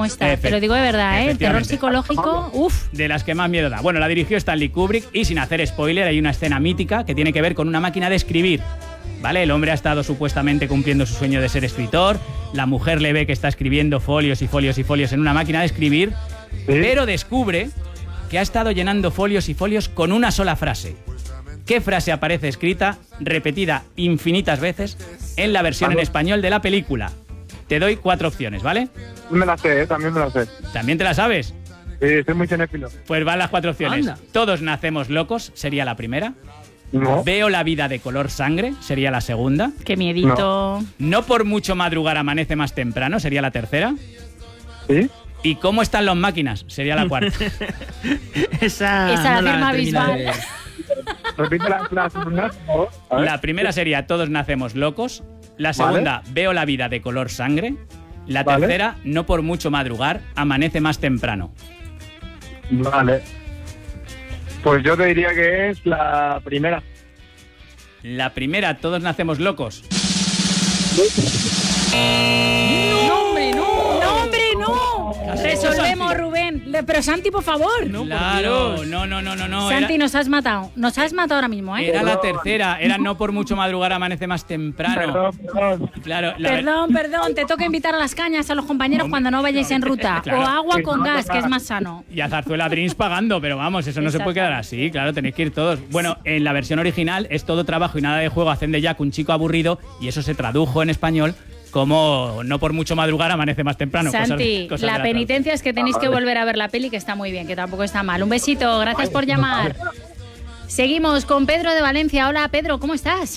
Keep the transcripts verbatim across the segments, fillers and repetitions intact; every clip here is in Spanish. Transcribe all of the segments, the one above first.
cómo está. Te lo digo de verdad, ¿eh? El terror psicológico, uff. De las que más miedo da. Bueno, la dirigió Stanley Kubrick y sin hacer spoiler hay una escena mítica que tiene que ver con una máquina de escribir. ¿Vale? El hombre ha estado supuestamente cumpliendo su sueño de ser escritor, la mujer le ve que está escribiendo folios y folios y folios en una máquina de escribir, ¿sí? Pero descubre que ha estado llenando folios y folios con una sola frase. ¿Qué frase aparece escrita, repetida infinitas veces, en la versión en español de la película? Te doy cuatro opciones, ¿vale? Me la sé, ¿eh? También me la sé. ¿También te la sabes? Sí, soy muy cinéfilo. Pues van las cuatro opciones. Anda. Todos nacemos locos, sería la primera. No. Veo la vida de color sangre, sería la segunda. Qué miedito. No. No por mucho madrugar amanece más temprano, sería la tercera. ¿Sí? ¿Y cómo están las máquinas? Sería la cuarta. Esa, Esa no la firma termino Bisbal. de ver. Repite la frase. La primera sería todos nacemos locos. La segunda, veo la vida de color sangre. La Vale. tercera, no por mucho madrugar, amanece más temprano. Vale. Pues yo te diría que es la primera. La primera, todos nacemos locos. ¡No, hombre, no! ¡No, hombre, no! Casi. Resolvemos, Santi. Rubén. Le- Pero Santi, por favor. No, por Claro, Dios. no, no, no, no, no. Santi, Era, nos has matado. Nos has matado ahora mismo, ¿eh? era la tercera, era no por mucho madrugar, amanece más temprano. Perdón, perdón. Claro, la Perdón, perdón, te toca invitar a las cañas a los compañeros cuando no vayáis en ruta. Claro. O agua con gas, que es más sano. Y a Zarzuela Dreams pagando, pero vamos, eso no se puede quedar así, claro, tenéis que ir todos. Bueno, en la versión original es todo trabajo y nada de juego, hacen de Jack un chico aburrido y eso se tradujo en español como no por mucho madrugar amanece más temprano. Santi, cosas de- cosas de la la penitencia es que tenéis que volver a ver la peli, que está muy bien, que tampoco está mal. Un besito, gracias por llamar. Seguimos con Pedro de Valencia. Hola, Pedro, ¿cómo estás?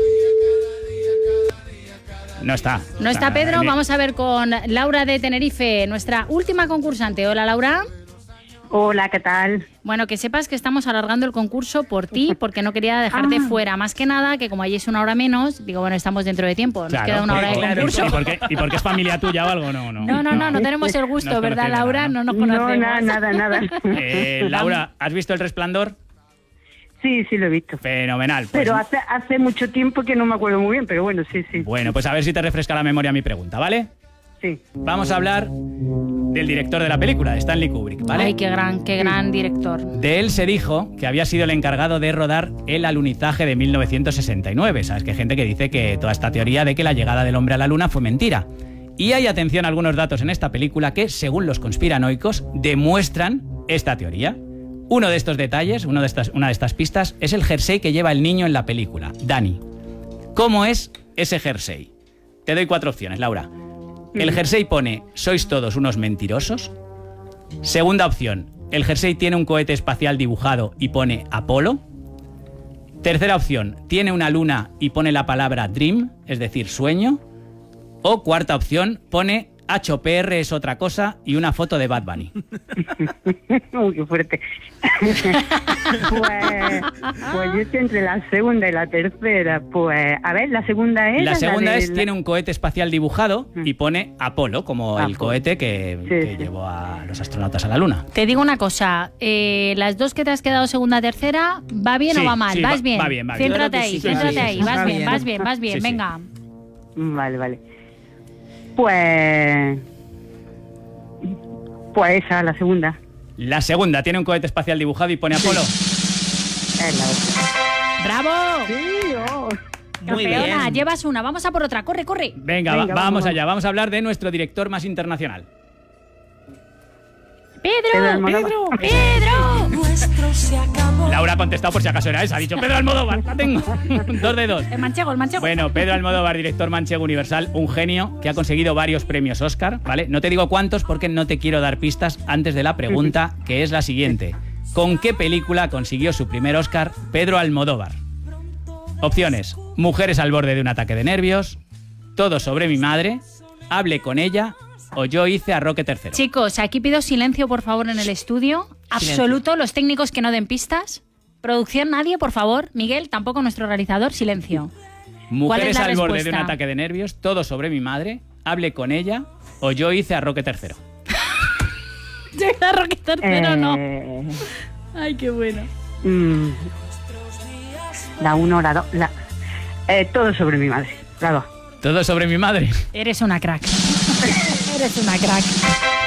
tra- No está. No está Pedro, ni- vamos a ver con Laura de Tenerife, nuestra última concursante. Hola, Laura. Hola, ¿qué tal? Bueno, que sepas que estamos alargando el concurso por ti, porque no quería dejarte Ah. fuera. Más que nada, que como allí es una hora menos, digo, bueno, estamos dentro de tiempo. Nos Claro, queda una hora de claro, concurso. ¿Y por, qué, ¿Y por qué es familia tuya o algo? No, no. No, no, no, no tenemos el gusto, No os ¿verdad, conocéis de Laura? nada, No ¿no? nos conocemos. No, nada, nada, nada. Eh, Laura, ¿has visto El Resplandor? Sí, sí lo he visto. Fenomenal. Pues, Pero hace, hace mucho tiempo que no me acuerdo muy bien, pero bueno, sí, sí. Bueno, pues a ver si te refresca la memoria mi pregunta, ¿vale? Sí. Vamos a hablar del director de la película, de Stanley Kubrick, ¿vale? Ay, qué gran, qué gran director. De él se dijo que había sido el encargado de rodar El alunizaje de mil novecientos sesenta y nueve. ¿Sabes? Que hay gente que dice que toda esta teoría de que la llegada del hombre a la luna fue mentira. Y hay, atención, algunos datos en esta película que, según los conspiranoicos, demuestran esta teoría. Uno de estos detalles, uno de estas, una de estas pistas, es el jersey que lleva el niño en la película, Danny. ¿Cómo es ese jersey? Te doy cuatro opciones, Laura. El jersey pone «Sois todos unos mentirosos». Segunda opción, el jersey tiene un cohete espacial dibujado y pone Apolo. Tercera opción, tiene una luna y pone la palabra Dream, es decir, sueño. O cuarta opción, pone H P R es otra cosa y una foto de Bad Bunny. Uy, qué fuerte. pues, pues yo estoy entre la segunda y la tercera. Pues, a ver, la segunda es... La segunda de es, la- tiene un cohete espacial dibujado y pone Apolo, como el Apolo. cohete que, Sí, que sí. llevó a los astronautas a la luna. Te digo una cosa, eh, las dos que te has quedado segunda, tercera, ¿va bien Sí, o va mal? sí, ¿Vas va- bien? va bien, va bien. Céntrate Claro que ahí, sí, céntrate sí, sí, ahí, sí, vas va bien, bien. vas bien, vas bien, Sí, sí. venga. Vale, vale. Pues... Pues esa, la segunda. La segunda, tiene un cohete espacial dibujado y pone Apolo. Es la otra. ¡Bravo! Sí, oh. Muy Campeona, bien. llevas una, vamos a por otra, corre, corre. Venga, Venga, va- vamos vamos, allá. Vamos a hablar de nuestro director más internacional. Pedro ¡Pedro! Almodóvar. ¡Pedro! Laura ha contestado por si acaso era esa. Ha dicho Pedro Almodóvar. La tengo. Dos de dos. El manchego, el manchego. Bueno, Pedro Almodóvar, director manchego universal, un genio que ha conseguido varios premios Oscar, ¿vale? No te digo cuántos porque no te quiero dar pistas antes de la pregunta, que es la siguiente. ¿Con qué película consiguió su primer Oscar Pedro Almodóvar? Opciones: Mujeres al borde de un ataque de nervios, Todo sobre mi madre, Hable con ella o Yo hice a Roque tercero. Chicos, aquí pido silencio, por favor, en el estudio. Absoluto, los técnicos que no den pistas. Producción, nadie, por favor. Miguel, tampoco nuestro realizador, silencio. Mujeres la al borde de un respuesta? ataque de nervios, Todo sobre mi madre, Hable con ella o Yo hice a Roque tercero. Llega Roque tercero, no. Eh, Ay, qué bueno. mm, la uno, la dos, la... Eh, todo sobre mi madre. La dos. Todo sobre mi madre. Eres una crack. Eres una crack.